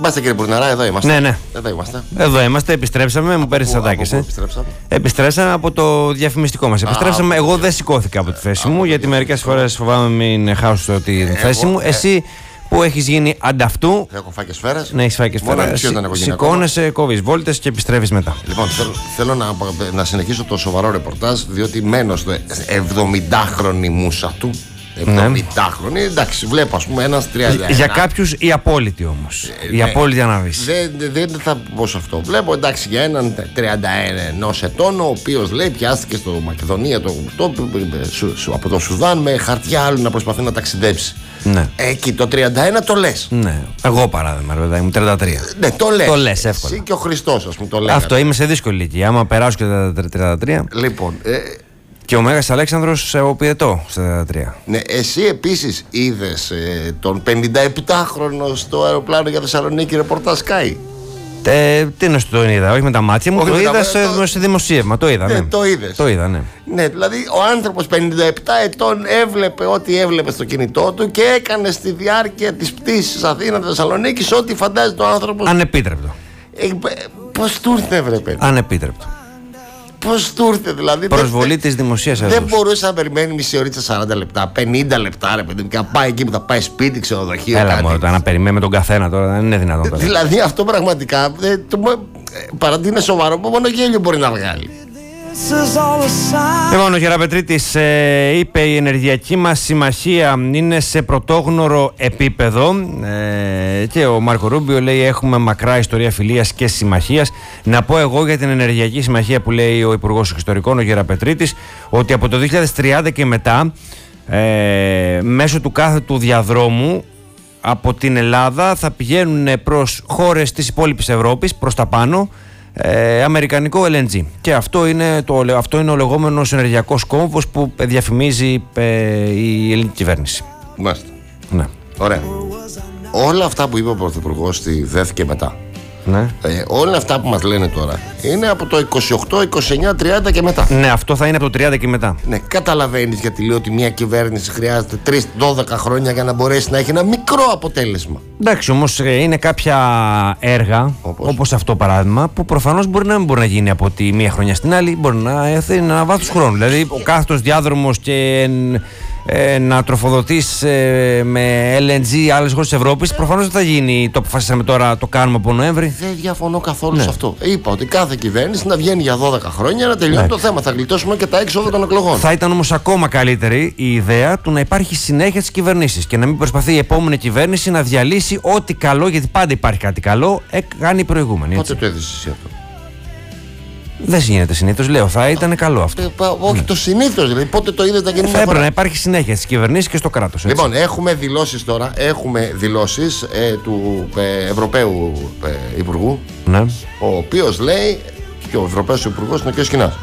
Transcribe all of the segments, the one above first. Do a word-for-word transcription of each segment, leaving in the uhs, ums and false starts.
Μπάστε κύριε Μπουρναρά, εδώ είμαστε. Ναι, ναι. Εδώ είμαστε. Εδώ είμαστε, επιστρέψαμε, μου παίρνει σαντάκες. Ε. Επιστρέψαμε. Επιστρέψαμε από το διαφημιστικό μας. Επιστρέψαμε, εγώ δεν σηκώθηκα από τη θέση μου, γιατί μερικές φορές φοβάμαι μην χάσω τη θέση μου. Εσύ που έχεις γίνει ανταυτού. Έχω φάει και σφαίρες. Ναι, έχεις φάει και σφαίρες. Σηκώνεσαι, κόβεις βόλτες και επιστρέφεις μετά. Λοιπόν, θέλω, θέλω να, να συνεχίσω το σοβαρό ρεπορτάζ, διότι μένω στο εβδομηντάχρονη μούσα του. εβδομηντάχρονη, εντάξει, βλέπω ας πούμε ένας τριάντα ένα. Για κάποιους η απόλυτη όμως. Ε, η ναι. απόλυτη αναβίση. Δεν, δεν θα πω σε αυτό. Βλέπω εντάξει για έναν τριάντα ένα ετών, ο οποίος λέει πιάστηκε στο Μακεδονία το, το, το, από το Σουδάν με χαρτιά άλλου να προσπαθεί να ταξιδέψει. Ναι. Εκεί το τριάντα ένα το λες. Ναι. Εγώ παράδειγμα, βέβαια, μου τριάντα τρία. Ναι, το λες. Το λες εύκολα. Εσύ και ο Χριστός, ας πούμε, το λέγανε. Αυτό είμαι σε δύσκολη ηλικία. Άμα περάσω και τα τριάντα τρία. Λοιπόν. Ε, Και ο Μέγας Αλέξανδρος ο πυρετό στα τριάντα τρία. Ναι, εσύ επίσης είδες ε, τον πενηνταεπτάχρονο στο αεροπλάνο για Θεσσαλονίκη ρεπορτάζ Sky. Ε, τι να σου το είδα, όχι με τα μάτια μου, όχι το είδα τα... σε, το... σε δημοσίευμα, το είδα. Ναι, ναι. το είδες. Το είδα, ναι. Ναι, δηλαδή ο άνθρωπος πενήντα επτά ετών έβλεπε ό,τι έβλεπε στο κινητό του και έκανε στη διάρκεια της πτήσης Αθήνα-Θεσσαλονίκης ό,τι φαντάζεται ο άνθρωπος. Ανεπίτρεπτο. Ε, πώς του ήρθε, βρε παιδί. Ανεπίτρεπτο. Πώς του ήρθε, δηλαδή. Προσβολή της δημοσίας έδωσης. Δεν μπορούσε να περιμένει μισή ωρίτσα, σαράντα λεπτά, πενήντα λεπτά, ρε παιδί, και να πάει εκεί που θα πάει σπίτι, ξενοδοχείο. Έλα, μόνο να περιμένουμε τον καθένα τώρα, δεν είναι δυνατόν τώρα. Δηλαδή αυτό πραγματικά ε, το, παρά ότι είναι σοβαρό, μόνο γέλιο μπορεί να βγάλει. Λοιπόν, ο Γεραπετρίτης ε, είπε η ενεργειακή μας συμμαχία είναι σε πρωτόγνωρο επίπεδο ε, και ο Μάρκο Ρούμπιο λέει έχουμε μακρά ιστορία φιλίας και συμμαχίας. Να πω εγώ για την ενεργειακή συμμαχία που λέει ο Υπουργός Εξωτερικών, ο Γεραπετρίτης, ότι από το δύο χιλιάδες τριάντα και μετά ε, μέσω του κάθετου διαδρόμου από την Ελλάδα θα πηγαίνουν προς χώρες της υπόλοιπης Ευρώπης, προς τα πάνω, Ε, αμερικανικό ελ εν τζι. Και αυτό είναι, το, αυτό είναι ο λεγόμενος ενεργειακός κόμβος που διαφημίζει ε, η ελληνική κυβέρνηση. Μάλιστα. Ναι. Ωραία. Όλα αυτά που είπε ο Πρωθυπουργός στη ΔΕΘ και μετά, ναι. ε, όλα αυτά που μας λένε τώρα είναι από το είκοσι οκτώ, είκοσι εννιά, τριάντα και μετά. Ναι, αυτό θα είναι από το τριάντα και μετά. Ναι, καταλαβαίνεις γιατί λέω ότι μια κυβέρνηση χρειάζεται τρία δώδεκα χρόνια για να μπορέσει να έχει ένα μικρό αποτέλεσμα. Εντάξει, όμως είναι κάποια έργα, όπως, όπως αυτό παράδειγμα, που προφανώς μπορεί να μην μπορεί να γίνει από τη μία χρονιά στην άλλη, μπορεί να έρθει ένα βάθος χρόνου. Δηλαδή, ο κάθετος διάδρομος και ε, να τροφοδοτείς ε, με ελ εν τζι άλλες χώρες της Ευρώπης, προφανώς δεν θα γίνει. Το αποφασίσαμε τώρα, το κάνουμε από Νοέμβρη. Δεν διαφωνώ καθόλου ναι. σε αυτό. Είπα ότι κάθε κυβέρνηση να βγαίνει για δώδεκα χρόνια να τελειώνει ναι. το θέμα. Θα γλιτώσουμε και τα έξοδα των εκλογών. Θα ήταν όμως ακόμα καλύτερη η ιδέα του να υπάρχει συνέχεια στις κυβερνήσεις και να μην προσπαθεί η επόμενη κυβέρνηση να διαλύσει ό,τι καλό, γιατί πάντα υπάρχει κάτι καλό, κάνει η προηγούμενη. Πότε το έδεσαι εσύ αυτό? Δεν γίνεται συνήθως, λέω. Θα ήταν καλό αυτό. Ε, πα, όχι ναι. το συνήθως, δηλαδή. Πότε το είδες να γίνει. Θα έπρεπε να υπάρχει συνέχεια στις κυβερνήσεις και στο κράτος. Έτσι. Λοιπόν, έχουμε δηλώσεις τώρα. Έχουμε δηλώσεις ε, του ε, Ευρωπαίου ε, Υπουργού. Ναι. Ο οποίος λέει. Και ο Ευρωπαίος Υπουργός είναι ο κ. Σχοινάς.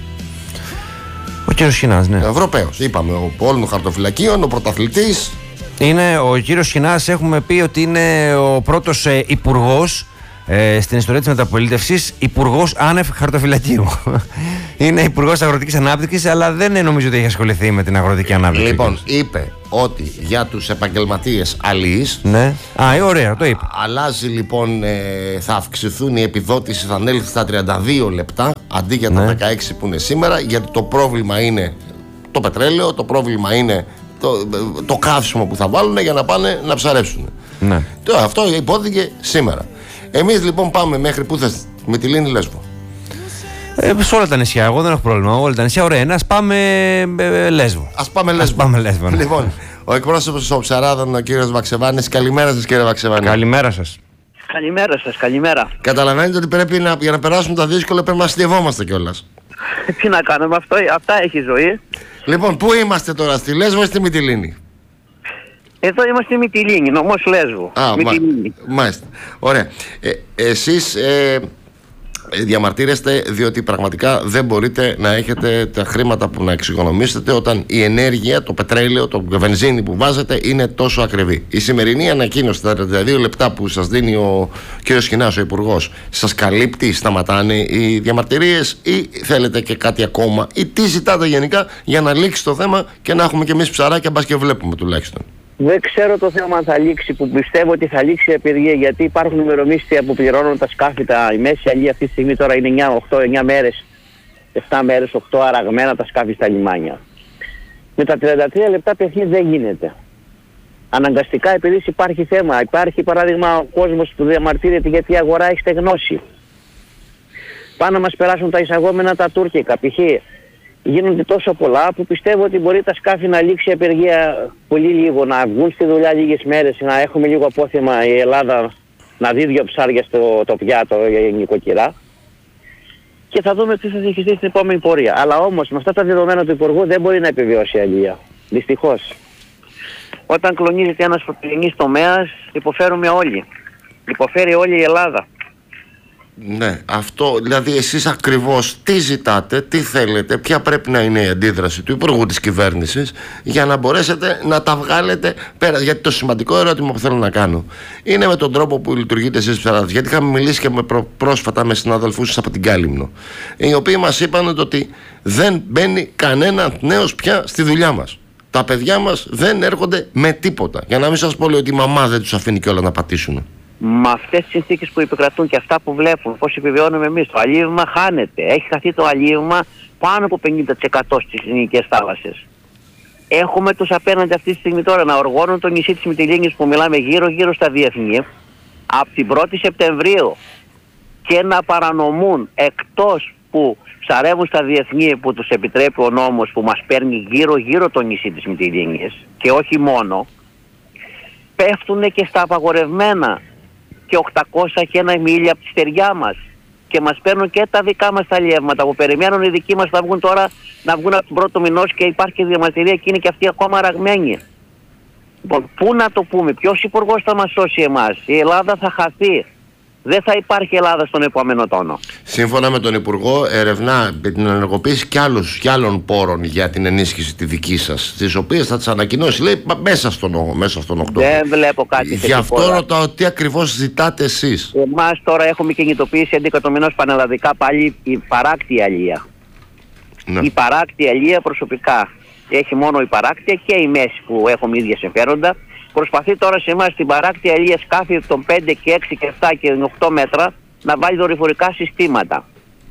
Ο κ. Σχοινάς, ναι. Ευρωπαίος. Είπαμε, ο όλων των χαρτοφυλακίων, ο πρωταθλητής. Είναι ο κ. Σχοινάς, έχουμε πει ότι είναι ο πρώτος ε, υπουργός. Ε, στην ιστορία της μεταπολίτευσης, υπουργός άνευ χαρτοφυλακίου. Είναι υπουργός αγροτικής ανάπτυξης, αλλά δεν νομίζω ότι έχει ασχοληθεί με την αγροτική ανάπτυξη. Λοιπόν, είπε ότι για τους επαγγελματίες αλείς. Ναι. Α, ε, ωραία, το είπε. Αλλάζει λοιπόν, ε, θα αυξηθούν οι επιδότησεις, θα ανέλθει στα τριάντα δύο λεπτά αντί για τα ναι. δεκαέξι που είναι σήμερα, γιατί το πρόβλημα είναι το πετρέλαιο, το πρόβλημα είναι το, το καύσιμο που θα βάλουν για να πάνε να ψαρέψουν. Ναι. Το, αυτό υπόθηκε σήμερα. Εμείς λοιπόν πάμε μέχρι πού θες, Μυτιλήνη, Λέσβο. Ε, σε όλα τα νησιά, εγώ δεν έχω πρόβλημα. Όλα τα νησιά, ωραία. Ας πάμε ε, Λέσβο. Ας πάμε Λέσβο. Ας πάμε Λέσβο. Ναι. Λοιπόν, ο εκπρόσωπος των Ψαράδων, ο κύριος Βαξεβάνης. Καλημέρα σας, κύριε Βαξεβάνη. Καλημέρα σας. Καλημέρα σας, καλημέρα. Καταλαβαίνετε ότι πρέπει να, για να περάσουμε τα δύσκολα πρέπει να αστειευόμαστε κιόλας. Τι να κάνουμε, αυτό, αυτά έχει ζωή. Λοιπόν, πού είμαστε τώρα, στη Λέσβο ή στη Μυτιλήνη? Εδώ είμαστε στη Μυτιλήνη, νομός Λέσβου. Α, Μυτιλήνη. Μα, μάλιστα. Ωραία. Ε, εσείς ε, διαμαρτύρεστε διότι πραγματικά δεν μπορείτε να έχετε τα χρήματα που να εξοικονομήσετε όταν η ενέργεια, το πετρέλαιο, το βενζίνη που βάζετε είναι τόσο ακριβή. Η σημερινή ανακοίνωση, τα τριάντα δύο λεπτά που σας δίνει ο κ. Σχοινάς, ο Υπουργός, σας καλύπτει, σταματάνε οι διαμαρτυρίες ή θέλετε και κάτι ακόμα, ή τι ζητάτε γενικά για να λήξει το θέμα και να έχουμε κι εμείς ψαράκια, μπας και βλέπουμε τουλάχιστον? Δεν ξέρω το θέμα αν θα λήξει, που πιστεύω ότι θα λήξει η απεργία, γιατί υπάρχουν ημερομίσθια που πληρώνουν τα σκάφη. Τα, η μέση αλία αυτή τη στιγμή τώρα είναι εννιά, οκτώ, εννιά μέρες, επτά μέρες, οκτώ αραγμένα τα σκάφη στα λιμάνια. Με τα τριάντα τρία λεπτά παιχνίδι δεν γίνεται. Αναγκαστικά, επειδή υπάρχει θέμα, υπάρχει παράδειγμα ο κόσμος που διαμαρτύρεται γιατί η αγορά έχει στεγνώσει. Πάνε να μας περάσουν τα εισαγόμενα τα τουρκικά. Π.χ. γίνονται τόσο πολλά που πιστεύω ότι μπορεί τα σκάφη να λήξει η απεργία πολύ λίγο, να βγουν στη δουλειά λίγες μέρες, να έχουμε λίγο απόθεμα η Ελλάδα να δει δύο ψάρια στο το πιάτο η νοικοκυρά. Και θα δούμε τι θα συνεχιστεί στην επόμενη πορεία. Αλλά όμως με αυτά τα δεδομένα του Υπουργού δεν μπορεί να επιβιώσει η αλία. Δυστυχώς. Όταν κλονίζεται ένας πρωτογενής τομέας, υποφέρουμε όλοι. Υποφέρει όλη η Ελλάδα. Ναι, αυτό, δηλαδή εσείς ακριβώς τι ζητάτε, τι θέλετε, ποια πρέπει να είναι η αντίδραση του Υπουργού της Κυβέρνησης για να μπορέσετε να τα βγάλετε πέρα. Γιατί το σημαντικό ερώτημα που θέλω να κάνω είναι με τον τρόπο που λειτουργείτε εσείς ψαράδες. Γιατί είχαμε μιλήσει και με προ, πρόσφατα με συναδελφούς σας από την Κάλυμνο, οι οποίοι μας είπαν ότι δεν μπαίνει κανένα νέος πια στη δουλειά μας. Τα παιδιά μας δεν έρχονται με τίποτα. Για να μην σας πω λέει, ότι η μαμά δεν τους αφήνει κιόλα να πατήσουν. Με αυτές τις συνθήκες που επικρατούν και αυτά που βλέπουν, πώς επιβιώνουμε εμείς, το αλίευμα χάνεται. Έχει χαθεί το αλίευμα πάνω από πενήντα τοις εκατό στις ελληνικές θάλασσες. Έχουμε τους απέναντι αυτή τη στιγμή τώρα να οργώνουν το νησί της Μυτιλήνης που μιλάμε γύρω-γύρω στα διεθνή από την πρώτη Σεπτεμβρίου και να παρανομούν, εκτός που ψαρεύουν στα διεθνή που τους επιτρέπει ο νόμος που μας παίρνει γύρω-γύρω το νησί της Μυτιλήνης και όχι μόνο, πέφτουν και στα απαγορευμένα και οκτακόσια και ένα μίλια από τη στεριά μας και μας παίρνουν και τα δικά μας τα αλλιεύματα που περιμένουν οι δικοί μας να βγουν τώρα, να βγουν από τον πρώτο μηνός και υπάρχει διαμαρτυρία και είναι και αυτοί ακόμα αραγμένοι. Λοιπόν, πού να το πούμε, ποιος υπουργός θα μας σώσει εμάς? Η Ελλάδα θα χαθεί. Δεν θα υπάρχει Ελλάδα στον επόμενο τόνο. Σύμφωνα με τον Υπουργό, ερευνά την ενεργοποίηση κι, άλλους, κι άλλων πόρων για την ενίσχυση τη δική σας, τις οποίες θα τις ανακοινώσει, λέει, μέσα στον, μέσα στον Οκτώβριο. Δεν βλέπω κάτι. Γι' αυτό ρωτάω τι ακριβώς ζητάτε εσείς. Εμάς τώρα έχουμε κινητοποιήσει ενδεκατομμινός πανελλαδικά πάλι η παράκτη αλία. Ναι. Η παράκτη αλία προσωπικά. Έχει μόνο η παράκτη και η μέση που έχουμε ίδια συμφέροντα. Προσπαθεί τώρα σε εμάς στην παράκτη αλία σκάφη των πέντε και έξι και επτά και οκτώ μέτρα να βάλει δορυφορικά συστήματα.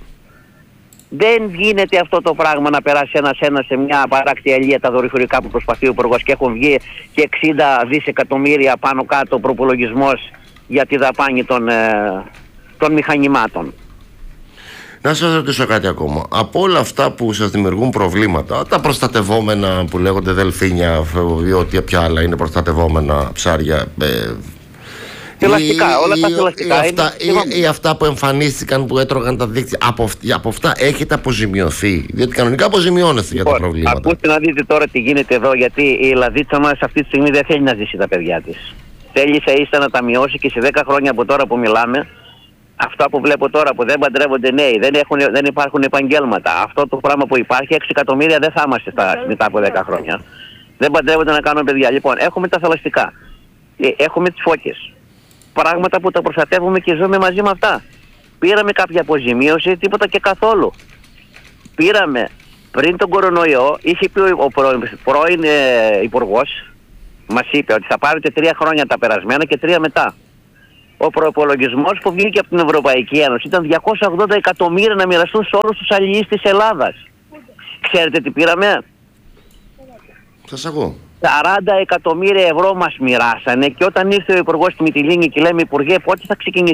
Δεν γίνεται αυτό το πράγμα να περάσει ένας ένας σε μια παράκτη αλία τα δορυφορικά που προσπαθεί ο Υπουργός και έχουν βγει και εξήντα δισεκατομμύρια πάνω κάτω προπολογισμός για τη δαπάνη των, ε, των μηχανημάτων. Να σας ρωτήσω κάτι ακόμα. Από όλα αυτά που σας δημιουργούν προβλήματα, τα προστατευόμενα που λέγονται δελφίνια ή ό,τι πια άλλα είναι προστατευόμενα ψάρια, ε, Ελαστικά, ή, όλα τα ή, ελαστικά ή, αυτά, είναι... ή, ή αυτά που εμφανίστηκαν που έτρωγαν τα δίκτυα, από, από αυτά έχετε αποζημιωθεί? Διότι κανονικά αποζημιώνεστε λοιπόν, για τα προβλήματα. Ακούστε να δείτε τώρα τι γίνεται εδώ, γιατί η Ελλαδίτσα μας αυτή τη στιγμή δεν θέλει να ζήσει τα παιδιά της. Θέλει ίσα ίσα να τα μειώσει και σε δέκα χρόνια από τώρα που μιλάμε, αυτά που βλέπω τώρα που δεν παντρεύονται νέοι, δεν, έχουν, δεν υπάρχουν επαγγέλματα. Αυτό το πράγμα που υπάρχει, έξι εκατομμύρια δεν θα είμαστε στα, μετά από δέκα χρόνια. Δεν παντρεύονται να κάνουν παιδιά. Λοιπόν, έχουμε τα θαλασσικά. Έχουμε τις φώκες. Πράγματα που τα προστατεύουμε και ζούμε μαζί με αυτά. Πήραμε κάποια αποζημίωση, τίποτα και καθόλου. Πήραμε πριν τον κορονοϊό, είχε πει ο πρώην ε, υπουργός, μας είπε ότι θα πάρετε τρία χρόνια τα περασμένα και τρία μετά. Ο προϋπολογισμός που βγήκε από την Ευρωπαϊκή Ένωση ήταν διακόσια ογδόντα εκατομμύρια να μοιραστούν σε όλους τους αλληλείς της Ελλάδας. Ξέρετε τι πήραμε? Σας ακούω. σαράντα εκατομμύρια ευρώ μας μοιράσανε και όταν ήρθε ο Υπουργός στη Μυτιλήνη και λέμε Υπουργέ πότε θα ξεκινήσει